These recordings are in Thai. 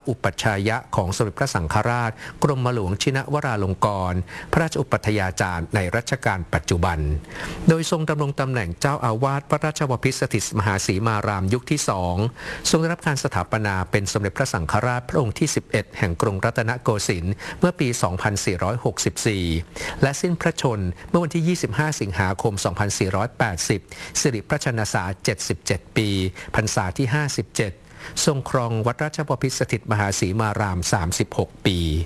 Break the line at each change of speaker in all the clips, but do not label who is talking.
อุปัชฌายะของสมเด็จพระสังฆราชกรมหลวงชินวราลงกรณ์พระราชอุปัฏฐาจารย์ในรัชกาลปัจจุบันโดยทรงดำรงตำแหน่งเจ้าอาวาสพระราชบพิตรสถิตมหาสีมารามยุคที่2ทรงได้รับการสถาปนาเป็นสมเด็จพระสังฆราชพระองค์ที่11แห่งกรุงรัตนโกสินทร์เมื่อปี 2464 และสิ้นพระชนม์เมื่อวันที่ 25 สิงหาคม 2480 สิริพระชนษา 77 ปีพรรษาที่ 57ทรงครองวัดราชบพิตรสถิตมหาสีมาราม 36 ปี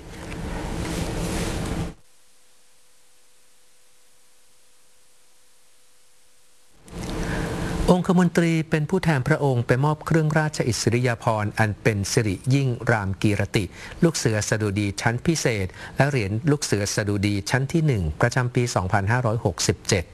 องคมนตรีเป็นผู้แทนพระองค์ไปมอบเครื่องราชอิสริยาภรณ์อันเป็นสิริยิ่งรามกีรติลูกเสือสดุดีชั้นพิเศษและเหรียญลูกเสือสดุดีชั้นที่ 1 ประจำปี 2567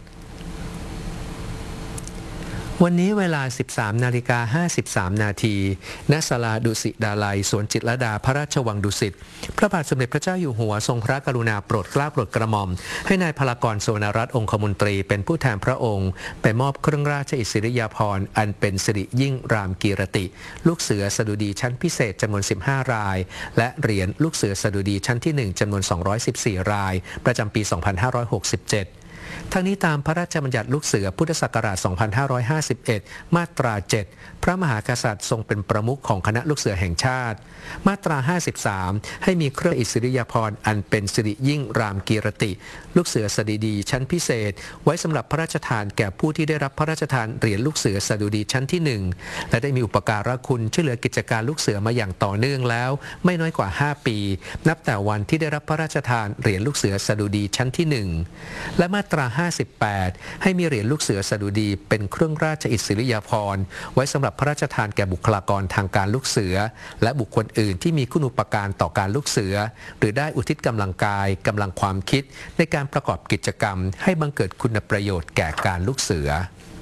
วันนี้เวลา 13:53 นาทีณ ศาลาดุสิตดาลัยสวนจิตรลดาพระราชวังดุสิตพระบาทสมเด็จพระเจ้าอยู่หัวทรงพระกรุณาโปรดเกล้าโปรดกระหม่อมให้นายพลากร สุวรรณรัตน์องคมนตรีเป็นผู้แทนพระองค์ไปมอบเครื่องราชอิสริยาภรณ์อันเป็นสิริยิ่งรามกีรติลูกเสือสดุดีชั้นพิเศษจำนวน 15 รายและเหรียญลูกเสือสดุดีชั้นที่ 1 จำนวน 214 รายประจำปี 2567ทั้งนี้ตามพระราชบัญญัติลูกเสือพุทธศักราช 2551 มาตรา 7 พระมหากษัตริย์ทรงเป็นประมุขของคณะลูกเสือแห่งชาติมาตรา 53 ให้มีเครื่องอิสริยาภรณ์อันเป็นสิริยิ่งรามกีรติลูกเสือสดุดีชั้นพิเศษไว้สำหรับพระราชทานแก่ผู้ที่ได้รับพระราชทานเหรียญลูกเสือสดุดีชั้นที่ 1และได้มีอุปการะคุณช่วยเหลือกิจการลูกเสือมาอย่างต่อเนื่องแล้วไม่น้อยกว่า 5 ปีนับแต่วันที่ได้รับพระราชทานเหรียญลูกเสือสดุดีชั้นที่ 1และมาตรา 58 ให้มีเหรียญลูกเสือสดุดีเป็นเครื่องราชอิสริยาภรณ์ไว้สำหรับพระราชทานแก่บุคลากรทางการลูกเสือและบุคคลอื่นที่มีคุณูปการต่อการลูกเสือหรือได้อุทิศกำลังกายกำลังความคิดในการประกอบกิจกรรมให้บังเกิดคุณประโยชน์แก่การลูกเสือ